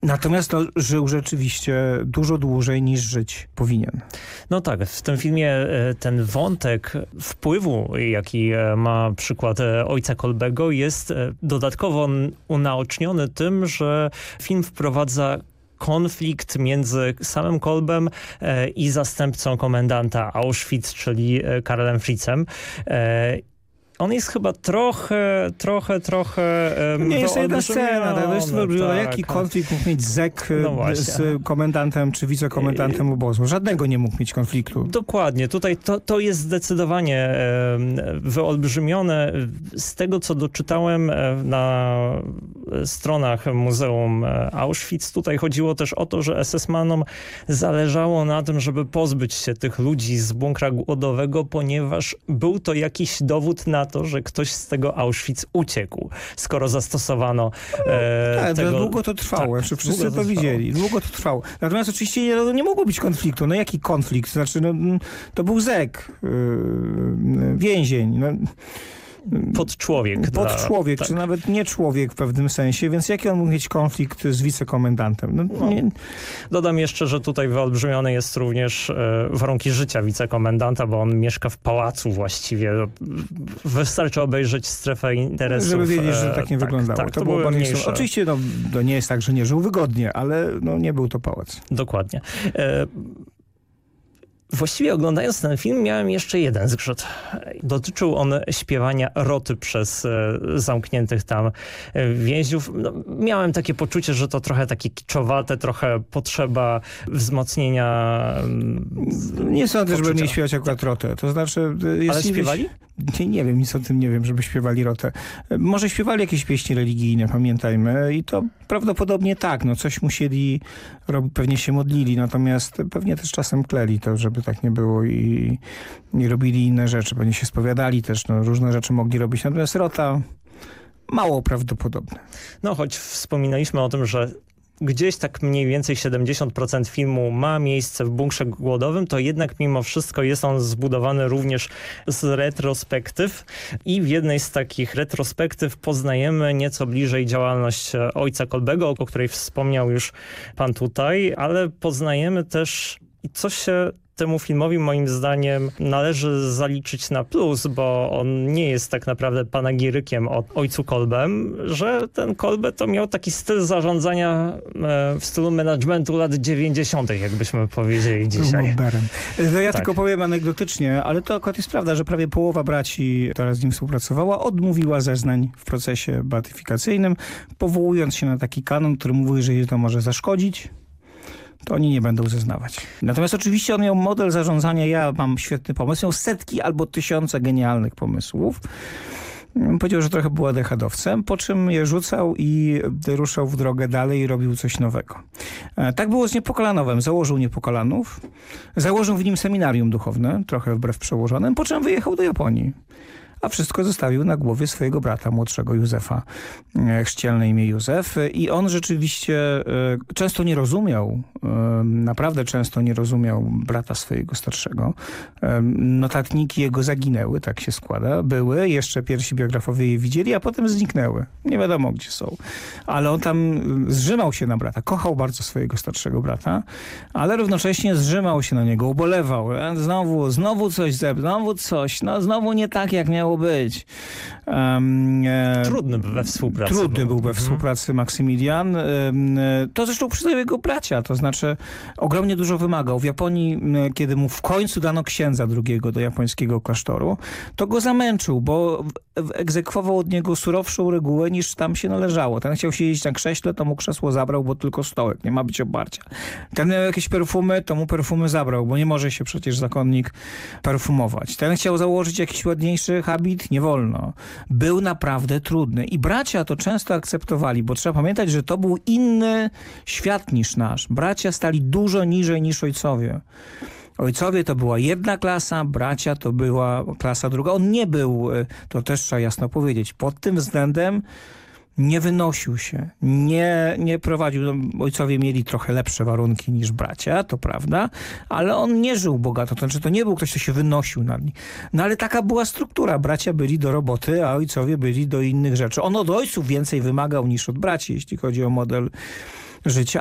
Natomiast żył rzeczywiście dużo dłużej niż żyć powinien. No tak, w tym filmie ten wątek wpływu, jaki ma przykład ojca Kolbego, jest dodatkowo unaoczniony tym, że film wprowadza konflikt między samym Kolbem i zastępcą komendanta Auschwitz, czyli Karlem Fritzem. On jest chyba trochę nie jest jedna scena, to jest jaki konflikt mógł mieć Zek z komendantem czy wicekomendantem obozu? Żadnego nie mógł mieć konfliktu. Dokładnie. Tutaj to jest zdecydowanie wyolbrzymione. Z tego, co doczytałem na stronach Muzeum Auschwitz, tutaj chodziło też o to, że SS-manom zależało na tym, żeby pozbyć się tych ludzi z bunkra głodowego, ponieważ był to jakiś dowód na to, że ktoś z tego Auschwitz uciekł, skoro zastosowano tego... Długo to trwało, czy wszyscy to widzieli. Długo to trwało. Natomiast oczywiście nie mogło być konfliktu. No jaki konflikt? Znaczy, to był Zek, więzień. Podczłowiek, tak. Czy nawet nie człowiek w pewnym sensie, więc jaki on mógł mieć konflikt z wicekomendantem? Dodam jeszcze, że tutaj wyolbrzymione jest również warunki życia wicekomendanta, bo on mieszka w pałacu właściwie. Wystarczy obejrzeć strefę interesów. Żeby wiedzieć, że tak nie wyglądało. Tak, to było mniejsze. Oczywiście to nie jest tak, że nie żył wygodnie, ale nie był to pałac. Dokładnie. Właściwie oglądając ten film miałem jeszcze jeden zgrzyt. Dotyczył on śpiewania roty przez zamkniętych tam więźniów. Miałem takie poczucie, że to trochę takie kiczowate, trochę potrzeba wzmocnienia. Nie sądzę, żeby nie śpiewać akurat rotę. To znaczy... Ale śpiewali? Nie wiem, nic o tym nie wiem, żeby śpiewali rotę. Może śpiewali jakieś pieśni religijne, pamiętajmy. I to prawdopodobnie tak. Coś musieli robić, pewnie się modlili. Natomiast pewnie też czasem kleli to, żeby tak nie było i robili inne rzeczy. Pewnie się spowiadali też. Różne rzeczy mogli robić. Natomiast rota mało prawdopodobne. Choć wspominaliśmy o tym, że gdzieś tak mniej więcej 70% filmu ma miejsce w bunkrze głodowym, to jednak mimo wszystko jest on zbudowany również z retrospektyw i w jednej z takich retrospektyw poznajemy nieco bliżej działalność ojca Kolbego, o której wspomniał już pan tutaj, ale poznajemy też coś się temu filmowi moim zdaniem należy zaliczyć na plus, bo on nie jest tak naprawdę panegirykiem o ojcu Kolbem, że ten Kolbe to miał taki styl zarządzania w stylu managementu lat 90., jakbyśmy powiedzieli dzisiaj. Ja tylko powiem anegdotycznie, ale to akurat jest prawda, że prawie połowa braci, która z nim współpracowała, odmówiła zeznań w procesie beatyfikacyjnym, powołując się na taki kanon, który mówi, że jej to może zaszkodzić, to oni nie będą zeznawać. Natomiast oczywiście on miał model zarządzania, ja mam świetny pomysł, miał setki albo tysiące genialnych pomysłów. Powiedział, że trochę był adechadowcem, po czym je rzucał i ruszał w drogę dalej i robił coś nowego. Tak było z Niepokalanowem. Założył Niepokalanów, założył w nim seminarium duchowne, trochę wbrew przełożonym, po czym wyjechał do Japonii. A wszystko zostawił na głowie swojego brata młodszego Józefa, chrzcielne imię Józef. I on rzeczywiście często nie rozumiał, naprawdę często nie rozumiał brata swojego starszego. Notatniki jego zaginęły, tak się składa. Były, jeszcze pierwsi biografowie je widzieli, a potem zniknęły. Nie wiadomo, gdzie są. Ale on tam zrzymał się na brata, kochał bardzo swojego starszego brata, ale równocześnie zrzymał się na niego, ubolewał. Znowu coś znowu coś, znowu nie tak, jak miało być. Trudny był we współpracy. Trudny był we współpracy Maksymilian. To zresztą przyznał jego bracia, to znaczy ogromnie dużo wymagał. W Japonii, kiedy mu w końcu dano księdza drugiego do japońskiego klasztoru, to go zamęczył, bo egzekwował od niego surowszą regułę, niż tam się należało. Ten chciał siedzieć na krześle, to mu krzesło zabrał, bo tylko stołek, nie ma być oparcia. Ten miał jakieś perfumy, to mu perfumy zabrał, bo nie może się przecież zakonnik perfumować. Ten chciał założyć jakiś ładniejszy habit, nie wolno. Był naprawdę trudny i bracia to często akceptowali, bo trzeba pamiętać, że to był inny świat niż nasz. Bracia stali dużo niżej niż ojcowie. Ojcowie to była jedna klasa, bracia to była klasa druga. On nie był, to też trzeba jasno powiedzieć, pod tym względem nie wynosił się, nie prowadził. Ojcowie mieli trochę lepsze warunki niż bracia, to prawda, ale on nie żył bogato, to znaczy to nie był ktoś, kto się wynosił nad nim. Ale taka była struktura. Bracia byli do roboty, a ojcowie byli do innych rzeczy. On od ojców więcej wymagał niż od braci, jeśli chodzi o model życia.